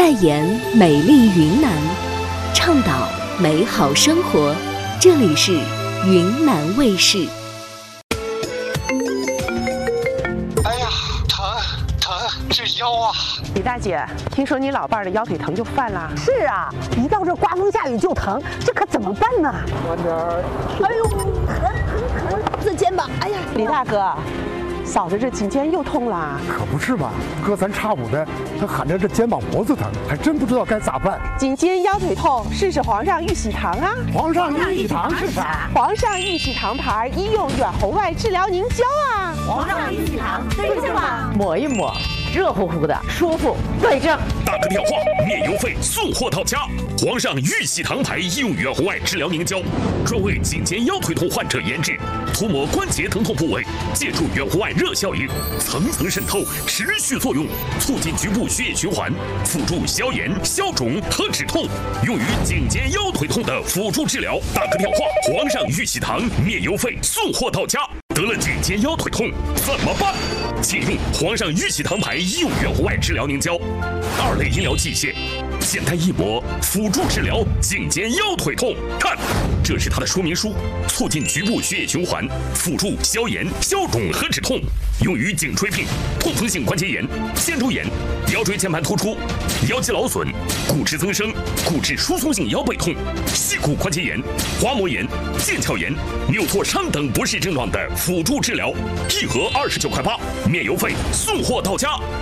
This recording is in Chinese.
代言美丽云南，倡导美好生活。这里是云南卫视。 哎呀，疼，这腰啊！ 李大姐，听说你老伴儿的腰腿疼就犯了？ 是啊，一到这刮风下雨就疼，这可怎么办呢？ 慢点儿。 哎呦，疼！这肩膀，哎呀， 李大哥，嫂子这颈肩又痛了。 可不是吧？隔三差五的，他喊着这肩膀脖子疼，还真不知道该咋办。 颈肩腰腿痛，试试皇上玉玺堂啊！ 皇上玉玺堂是啥？ 皇上玉玺堂牌医用远红外治疗凝胶啊！ 皇上玉玺堂对症吗？ 抹一抹，热乎乎的，舒服，对症。 打个电话，免邮费送货到家。皇上玉玺堂牌医用远红外治疗凝胶，专为颈肩腰腿痛患者研制，涂抹关节疼痛部位，借助远红外热效应，层层渗透，持续作用，促进局部血液循环，辅助消炎、消肿和止痛，用于颈肩腰腿痛的辅助治疗。打个电话，皇上玉玺堂免邮费送货到家。得了颈肩腰腿痛怎么办？请用皇上玉玺堂牌医用远红外治疗凝胶，2类医疗器械，简单一抹，辅助治疗颈肩腰腿痛。看，这是它的说明书，促进局部血液循环，辅助消炎、消肿和止痛，用于颈椎病、痛风性关节炎、肩周炎、腰椎间盘突出、腰肌劳损、骨质增生、骨质疏松性腰背痛、膝骨关节炎、滑膜炎、腱鞘炎、扭挫伤等不适症状的辅助治疗，1盒29.8块，免邮费送货到家。